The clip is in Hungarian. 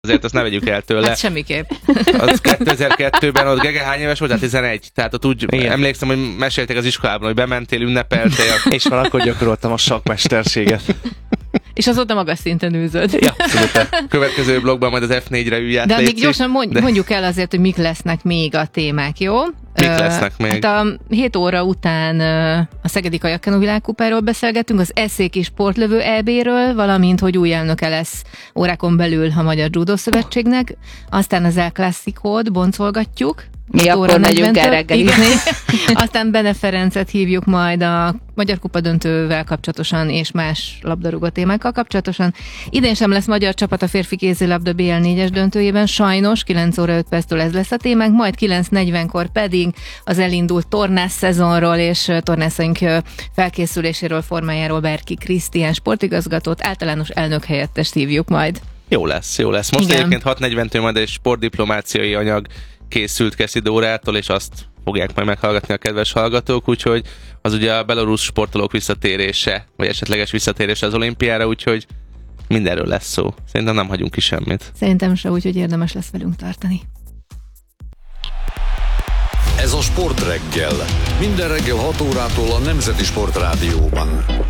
azért azt ne vegyük el tőle. Hát semmiképp. Az 2002-ben ott Gege hány éves volt? Hát 11. Tehát ott úgy igen. Emlékszem, hogy mesélték az iskolában, hogy bementél, ünnepeltél. És van, akkor gyakoroltam a sakkmesterséget. És azóta magas szinten űzöd. Ja. Következő blogban majd az F4-re ülját. De még gyorsan mondjuk el azért, hogy mik lesznek még a témák, jó? Mik lesznek még? Hát a 7 óra után a Szegedi Kajakkenu világkupáról beszélgetünk, az Eszéki Sportlövő EB-ről, valamint, hogy új elnöke lesz órákon belül a Magyar Judo Szövetségnek. Aztán az El Clasicót boncolgatjuk. Mi akkor megyünk el reggelizni. Aztán Bene Ferencet hívjuk majd a Magyar Kupa döntővel kapcsolatosan és más labdarúgó témákkal kapcsolatosan. Idén sem lesz magyar csapat a férfi kézilabda BL 4-es döntőjében, sajnos 9 óra 5 perctől ez lesz a témánk, majd 9:40-kor pedig az elindult tornász szezonról és tornászaink felkészüléséről, formájáról Berki Krisztián sportigazgatót, általános elnök helyettest hívjuk majd. Jó lesz, jó lesz. Most igen. Egyébként 6:40-től majd egy sportdiplomáciai anyag készült Keszid órától, és azt fogják majd meghallgatni a kedves hallgatók, úgyhogy az ugye a belorusz sportolók visszatérése, vagy esetleges visszatérése az olimpiára, úgyhogy mindenről lesz szó. Szerintem nem hagyunk ki semmit. Szerintem se, úgyhogy érdemes lesz velünk tartani. Ez a Sport reggel. Minden reggel 6 órától a Nemzeti Sport Rádióban.